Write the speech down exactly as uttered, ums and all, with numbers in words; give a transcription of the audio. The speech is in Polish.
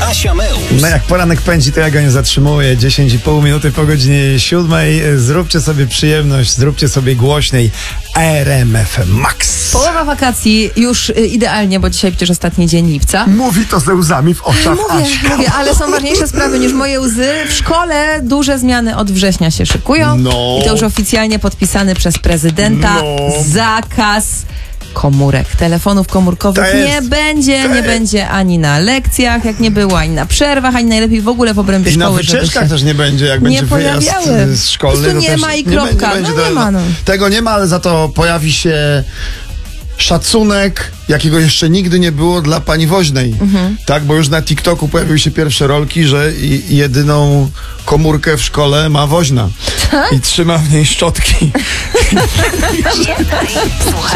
Asia Meus. No jak poranek pędzi, to ja go nie zatrzymuję. dziesięć i pół minuty po godzinie siódmej. Zróbcie sobie przyjemność, zróbcie sobie głośniej. R M F Max. Połowa wakacji już y, idealnie, bo dzisiaj przecież ostatni dzień lipca. Mówi to ze łzami w oczach. Mówię, Aśka. mówię, ale są ważniejsze sprawy niż moje łzy. W szkole duże zmiany od września się szykują. No. I to już oficjalnie podpisany przez prezydenta No. zakaz komórek, telefonów komórkowych To jest- nie będzie, to nie jest- będzie ani na lekcjach, jak nie było, ani na przerwach, ani najlepiej w ogóle w obrębie I na szkoły, żeby wycieczkach się... też nie będzie, jak nie będzie wyjazd pojawiały. y, szkolny. Po prostu to nie też ma i nie kropka. będzie No tego- nie ma, no. Tego nie ma, ale za to pojawi się szacunek, jakiego jeszcze nigdy nie było dla pani Woźnej. Mhm. Tak, bo już na TikToku pojawiły się pierwsze rolki, że i- jedyną komórkę w szkole ma Woźna. I trzyma w niej szczotki. Słuchaj